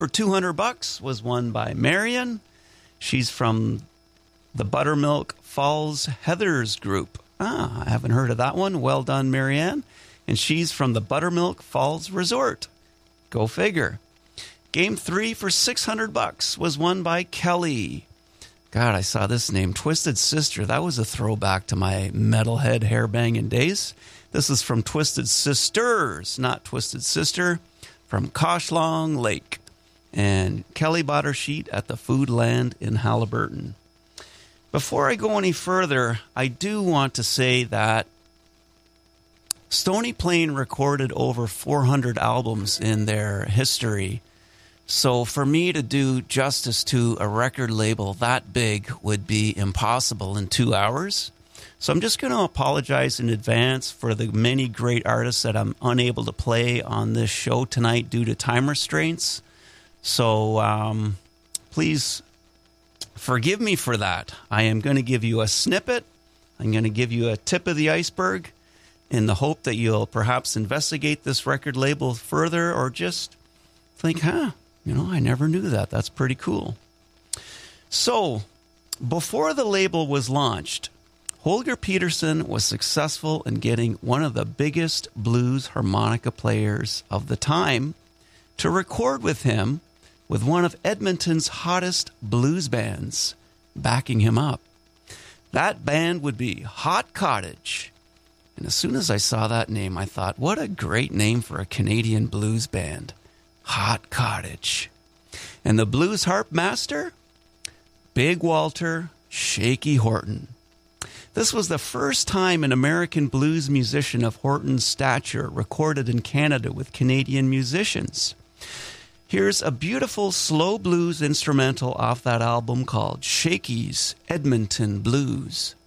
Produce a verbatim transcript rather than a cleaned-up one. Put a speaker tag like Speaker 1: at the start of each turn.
Speaker 1: for two hundred bucks was won by Marion. She's from the Buttermilk Falls Heathers Group. Ah, I haven't heard of that one. Well done, Marianne. And she's from the Buttermilk Falls Resort. Go figure. Game three for six hundred bucks was won by Kelly. God, I saw this name, Twisted Sister. That was a throwback to my metalhead hairbanging days. This is from Twisted Sisters, not Twisted Sister, from Coshlong Lake. And Kelly bought her sheet at the Foodland in Halliburton. Before I go any further, I do want to say that Stony Plain recorded over four hundred albums in their history. So for me to do justice to a record label that big would be impossible in two hours. So I'm just going to apologize in advance for the many great artists that I'm unable to play on this show tonight due to time restraints. So um, please forgive me for that. I am going to give you a snippet. I'm going to give you a tip of the iceberg in the hope that you'll perhaps investigate this record label further or just think, huh, you know, I never knew that. That's pretty cool. So, before the label was launched, Holger Peterson was successful in getting one of the biggest blues harmonica players of the time to record with him with one of Edmonton's hottest blues bands backing him up. That band would be Hot Cottage. And as soon as I saw that name, I thought, what a great name for a Canadian blues band. Hot Cottage. And the blues harp master? Big Walter Shaky Horton. This was the first time an American blues musician of Horton's stature recorded in Canada with Canadian musicians. Here's a beautiful slow blues instrumental off that album called Shaky's Edmonton Blues.